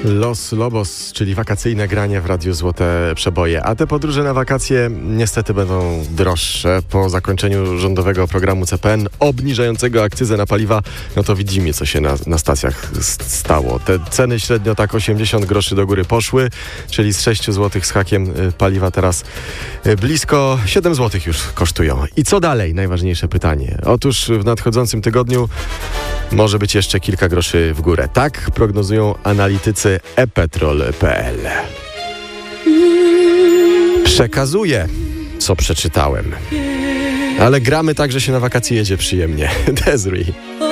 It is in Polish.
Los Lobos, czyli wakacyjne granie w Radiu Złote Przeboje. A te podróże na wakacje niestety będą droższe. Po zakończeniu rządowego programu CPN obniżającego akcyzę na paliwa, no to widzimy, co się na stacjach stało. Te ceny średnio tak 80 groszy do góry poszły, czyli z 6 zł z hakiem paliwa teraz blisko 7 zł już kosztują. I co dalej? Najważniejsze pytanie. Otóż w nadchodzącym tygodniu może być jeszcze kilka groszy w górę. Tak prognozują analitycy ePetrol.pl. Przekazuję, co przeczytałem. Ale gramy tak, że się na wakacje jedzie przyjemnie. Desiree.